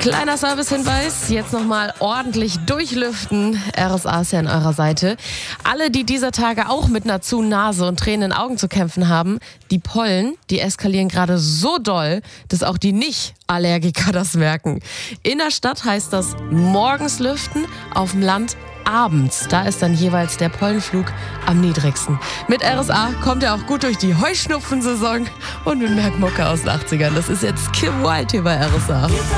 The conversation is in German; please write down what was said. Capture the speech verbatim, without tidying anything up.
Kleiner Servicehinweis, jetzt nochmal ordentlich durchlüften. R S A ist ja an eurer Seite. Alle, die dieser Tage auch mit einer zu Nase und Tränen in den Augen zu kämpfen haben, die Pollen, die eskalieren gerade so doll, dass auch die Nicht-Allergiker das merken. In der Stadt heißt das morgens lüften, auf dem Land abends. Da ist dann jeweils der Pollenflug am niedrigsten. Mit R S A kommt er auch gut durch die Heuschnupfensaison und mit Merkmucke aus den achtzigern. Das ist jetzt Kim Wilde hier bei R S A.